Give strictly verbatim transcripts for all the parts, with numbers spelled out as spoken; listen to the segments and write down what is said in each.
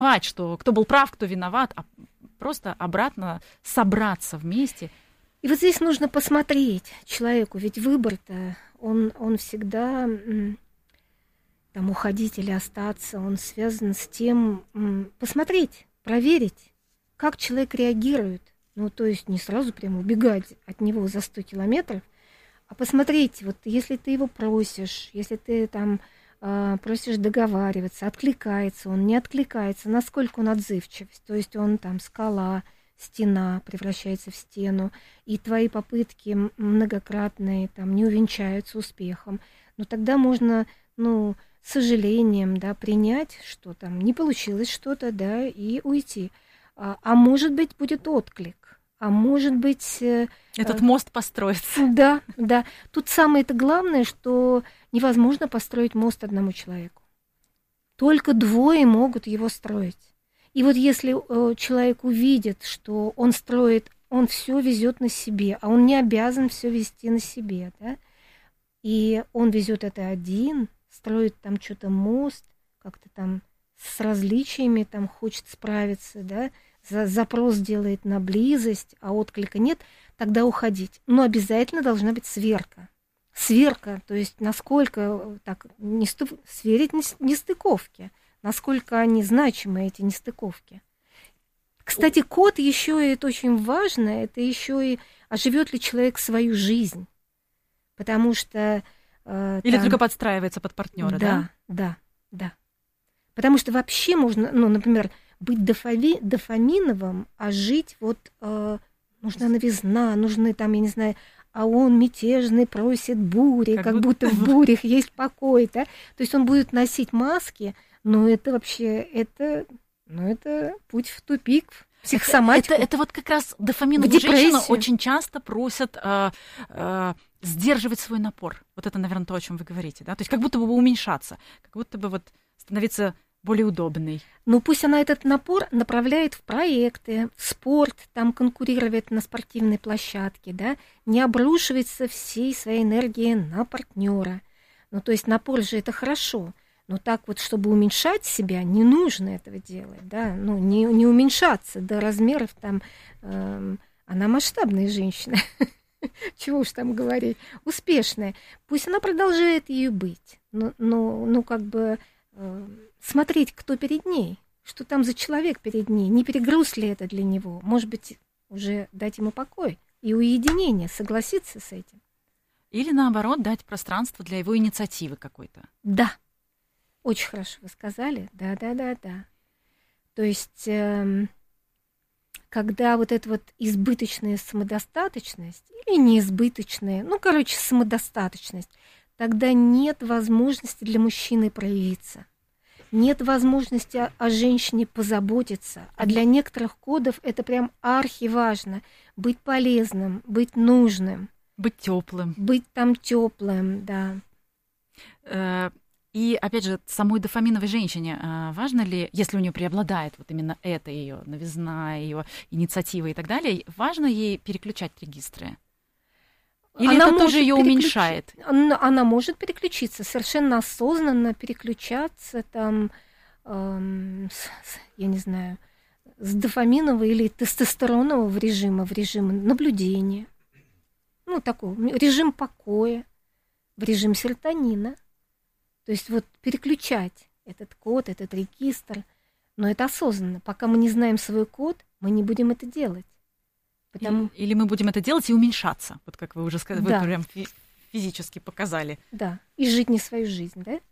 что кто был прав, кто виноват, а просто обратно собраться вместе. И вот здесь нужно посмотреть человеку, ведь выбор-то, он, он всегда, там, уходить или остаться, он связан с тем, посмотреть, проверить, как человек реагирует. Ну, то есть не сразу прямо убегать от него за сто километров, а посмотреть, вот если ты его просишь, если ты там просишь договариваться, откликается он, не откликается, насколько он отзывчив, то есть он там скала, стена превращается в стену, и твои попытки многократные там не увенчаются успехом, но тогда можно, ну, с сожалением, да, принять, что там не получилось что-то, да, и уйти. А, а может быть, будет отклик, а может быть... Этот мост построится. Да, да. Тут самое-то главное, что невозможно построить мост одному человеку. Только двое могут его строить. И вот если э, человек увидит, что он строит, он все везет на себе, а он не обязан все вести на себе, да, и он везет это один, строит там что-то мост, как-то там с различиями там хочет справиться, да, за, запрос делает на близость, а отклика нет, тогда уходить. Но обязательно должна быть сверка. Сверка, то есть насколько так, не сту... сверить нестыковки, насколько они значимы, эти нестыковки. Кстати, код еще, и это очень важно, это еще и, а живет ли человек свою жизнь. Потому что... Э, Или там... только подстраивается под партнера, да? Да, да, да. Потому что вообще можно, ну, например, быть дофави... дофаминовым, а жить вот... Э, нужна новизна, нужны там, я не знаю... А он мятежный, просит бури, как, как будто... будто в бурях есть покой, да? То есть он будет носить маски, но это вообще, это, ну, это путь в тупик, в психосоматику. Это, это, это вот как раз дофаминовые женщины очень часто просят э, э, сдерживать свой напор. Вот это, наверное, то, о чем вы говорите, да? То есть как будто бы уменьшаться, как будто бы вот становиться более удобной. Ну, пусть она этот напор направляет в проекты, в спорт, там конкурировать на спортивной площадке, да, не обрушивается всей своей энергией на партнера. Ну, то есть напор же это хорошо, но так вот, чтобы уменьшать себя, не нужно этого делать, да, ну, не, не уменьшаться до размеров там, э, она масштабная женщина, чего уж там говорить, успешная. Пусть она продолжает ею быть, но, но, ну, как бы... смотреть, кто перед ней, что там за человек перед ней, не перегруз ли это для него, может быть, уже дать ему покой и уединение, согласиться с этим. Или, наоборот, дать пространство для его инициативы какой-то. Да, очень хорошо вы сказали, да-да-да-да. То есть, э, когда вот эта вот избыточная самодостаточность, или неизбыточная, ну, короче, самодостаточность, тогда нет возможности для мужчины проявиться. Нет возможности о, о женщине позаботиться. А для некоторых кодов это прям архиважно. Быть полезным, быть нужным. Быть теплым. Быть там теплым, да. И, опять же, самой дофаминовой женщине важно ли, если у нее преобладает вот именно это, ее новизна, ее инициатива и так далее, важно ей переключать регистры? Или она это тоже ее переключ... уменьшает? Она, она может переключиться, совершенно осознанно переключаться там, эм, с, с, я не знаю, с дофаминового или тестостеронового режима в режим наблюдения. Ну, такой режим покоя, в режим серотонина. То есть вот переключать этот код, этот регистр. Но это осознанно. Пока мы не знаем свой код, мы не будем это делать. Потому... Или мы будем это делать и уменьшаться, вот как вы уже сказали, да. Вы прям фи- физически показали. Да, и жить не свою жизнь, да?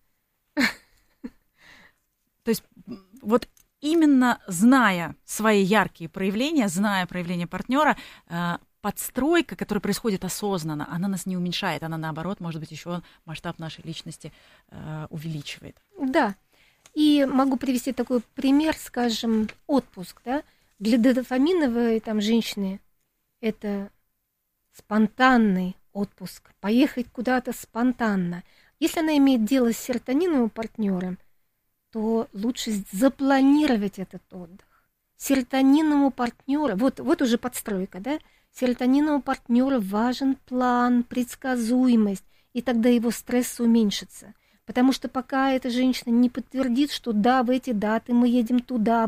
То есть вот именно зная свои яркие проявления, зная проявления партнера, подстройка, которая происходит осознанно, она нас не уменьшает, она наоборот, может быть, еще масштаб нашей личности увеличивает. Да, и могу привести такой пример, скажем, отпуск, да? Для дофаминовой там женщины это спонтанный отпуск, поехать куда-то спонтанно. Если она имеет дело с серотониновым партнером, то лучше запланировать этот отдых. Серотониновому партнеру, вот, вот уже подстройка, да? Серотониновому партнеру важен план, предсказуемость, и тогда его стресс уменьшится. Потому что пока эта женщина не подтвердит, что да, в эти даты мы едем туда,